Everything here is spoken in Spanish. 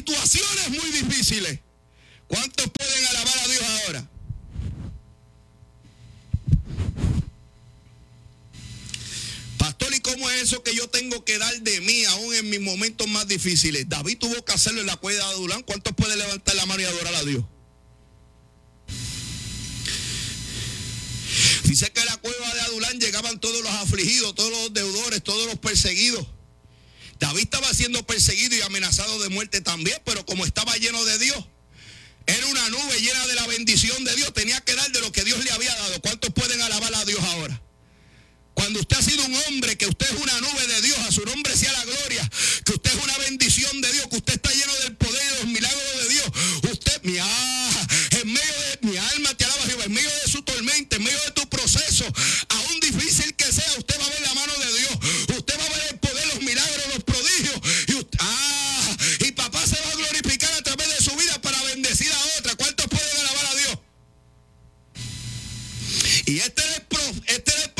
situaciones muy difíciles. ¿Cuántos pueden alabar a Dios ahora? Pastor, ¿y cómo es eso que yo tengo que dar de mí aún en mis momentos más difíciles? David tuvo que hacerlo en la cueva de Adulán. ¿Cuántos pueden levantar la mano y adorar a Dios? Dice que a la cueva de Adulán llegaban todos los afligidos, todos los deudores, todos los perseguidos. David estaba siendo perseguido y amenazado de muerte también, pero como estaba lleno de Dios, era una nube llena de la bendición de Dios, tenía que dar de lo que Dios le había dado. ¿Cuántos pueden alabar a Dios ahora? Cuando usted ha sido un hombre, que usted es una nube de Dios, a su nombre sea la gloria, que usted es una bendición de Dios, que usted está lleno del poder y de los milagros de Dios. Usted, en medio de mi alma te alaba Jehová, en medio de su tormenta, en medio de tu proceso, aún difícil que sea, usted va a ver la mano de Dios, usted va a ver el poder, los milagros, los prodigios, y papá se va a glorificar a través de su vida para bendecir a otra. ¿Cuántos pueden alabar a Dios? Y este era el